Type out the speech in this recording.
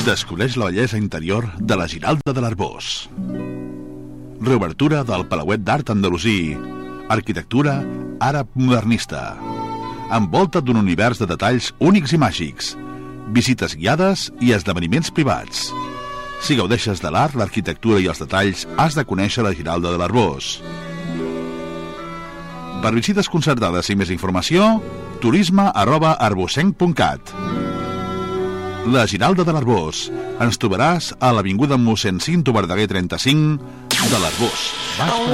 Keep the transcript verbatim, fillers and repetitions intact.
Descobreix la bellesa interior de la Giralda de l'Arboç. Reobertura del Palauet d'Art Andalusí. Arquitectura àrab modernista. Envolta't d'un univers de detalls únics i màgics. Visites guiades i esdeveniments privats. Si gaudeixes de l'art, l'arquitectura i els detalls, has de conèixer la Giralda de l'Arboç. Per visites concertades i més informació, turisme arroba arbocenc punt cat. La Giralda de l'Arboç. Ens trobaràs a l'avinguda mossèn Cinto Verdaguer trenta-cinc de l'Arboç.